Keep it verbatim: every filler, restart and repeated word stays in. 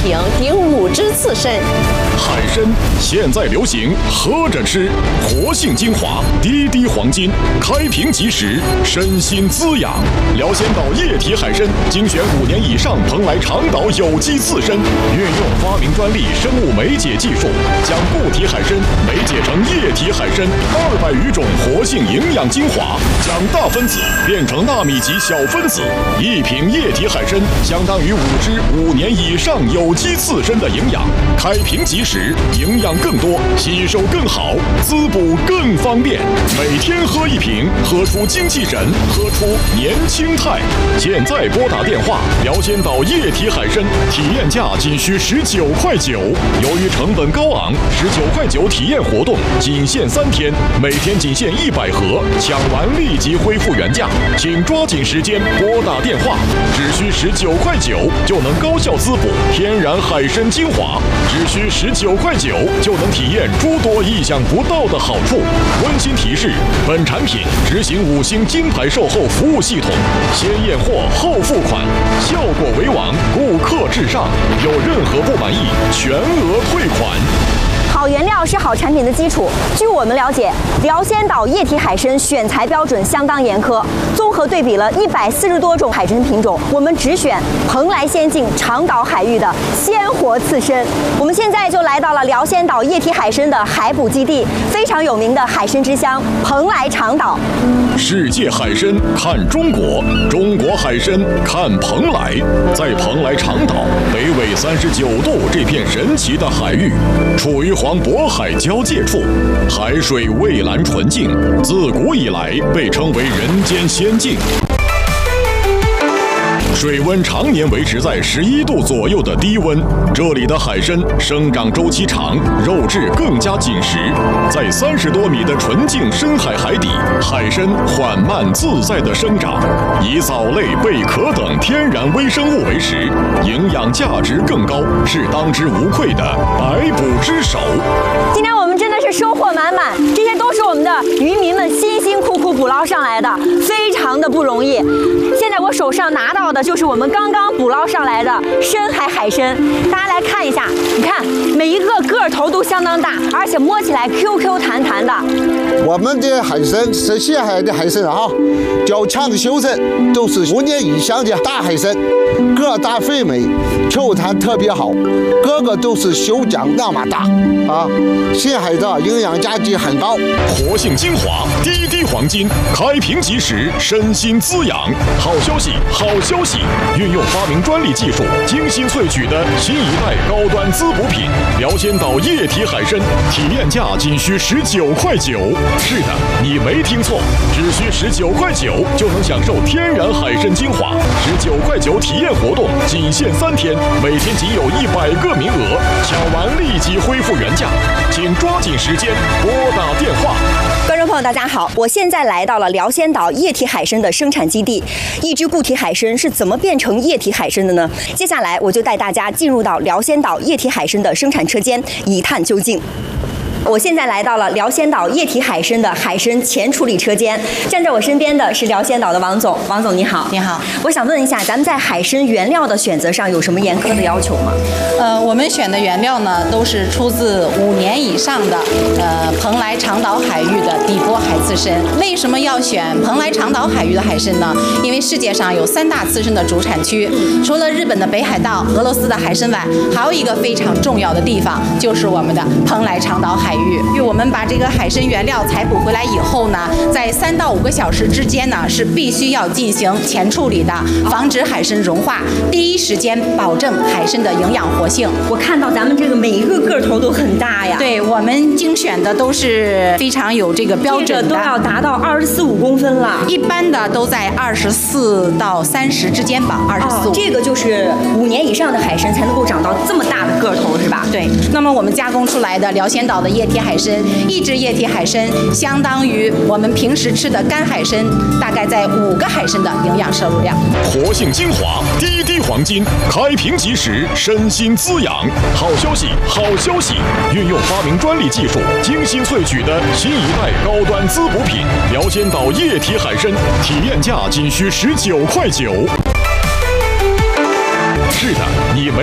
瓶顶五只刺身。 海参现在流行喝着吃，活性精华，滴滴黄金，开瓶即食，身心滋养。辽仙岛液体海参精选五年以上蓬莱长岛有机刺参，运用发明专利生物酶解技术，将固体海参酶解成液体海参二百余种活性营养精华，将大分子变成纳米级小分子。一瓶液体海参相当于五只五年以上有机刺参的营养，开瓶即食，营养更多，吸收更好，滋补更方便。每天喝一瓶，喝出精气神，喝出年轻态。现在拨打电话，辽仙岛液体海参体验价仅需十九块九。由于成本高昂，十九块九体验活动仅限三天，每天仅限一百盒，抢完立即恢复原价，请抓紧时间拨打电话，只需十九块九就能高效滋补天然海参精华，只需十九块九就能体验诸多意想不到的好处。温馨提示：本产品执行五星金牌售后服务系统，先验货后付款，效果为王，顾客至上，有任何不满意全额退款。 好原料是好产品的基础。据我们了解，辽仙岛液体海参选材标准相当严苛，综合对比了一百四十多种海参品种，我们只选蓬莱仙境长岛海域的鲜活刺参。我们现在就来到了辽仙岛液体海参的海捕基地，非常有名的海参之乡蓬莱长岛。 世界海参看中国，中国海参看蓬莱。在蓬莱长岛北纬三十九度这片神奇的海域，处于黄渤海交界处，海水蔚蓝纯净，自古以来被称为人间仙境。水温常年维持在十一度左右的低温，这里的海参生长周期长，肉质更加紧实。在三十多米的纯净深海海底，海参缓慢自在地生长，以藻类、贝壳等天然微生物为食，营养价值更高，是当之无愧的百捕之首。 今天我们真的是收获满满，这些都是我们的渔民们辛辛苦苦捕捞上来的，非常的不容易。现在我手上拿到的就是我们刚刚捕捞上来的深海海参，大家来看一下，你看每一个个头都相当大，而且摸起来 Q Q 弹弹的。 我们的海参是县海的海参啊，较强修身，都是五年以上的大海参，个大肥美，球弹特别好，个个都是修浆那么大啊，县海的营养价值很高。 活性精华，滴滴黄金，开瓶即食，身心滋养。好消息，好消息！运用发明专利技术，精心萃取的新一代高端滋补品——辽仙岛液体海参，体验价仅需十九块九。是的，你没听错，只需十九块九就能享受天然海参精华。十九块九体验活动仅限三天，每天仅有一百个名额，抢完立即恢复原价，请抓紧时间拨打电话。 观众朋友，大家好，我现在来到了辽仙岛液体海参的生产基地。一只固体海参是怎么变成液体海参的呢？接下来我就带大家进入到辽仙岛液体海参的生产车间，一探究竟。我现在来到了辽仙岛液体海参的海参前处理车间，站在我身边的是辽仙岛的王总。王总你好。 你好。 我想问一下，咱们在海参原料的选择上有什么严苛的要求吗？ 呃，我们选的原料呢，都是出自五年以上的呃蓬莱长岛海域的底波海刺参。为什么要选蓬莱长岛海域的海参呢？因为世界上有三大刺参的主产区，除了日本的北海道、俄罗斯的海参崴，还有一个非常重要的地方，就是我们的蓬莱长岛海域。因为我们把这个海参原料采捕回来以后呢，在三到五个小时之间呢，是必须要进行前处理的，防止海参融化，第一时间保证海参的营养活性。 我看到咱们这个每一个个头都很大呀。 对，我们精选的都是非常有这个标准的， 这个都要达到二十四五公分了。 一般的都在二十四到三十之间吧，二十四。 这个就是五年以上的海参才能够长到这么大的个头，是吧？ 对。那么我们加工出来的辽仙岛的液体海参，一只液体海参相当于我们平时吃的干海参，大概在五个海参的营养摄入量。 活性精华，滴滴黄金，开瓶即食，身心滋养。好消息，好消息！运用发明专利技术，精心萃取的新一代高端滋补品——辽仙岛液体海参，体验价仅需十九块九。是的，你没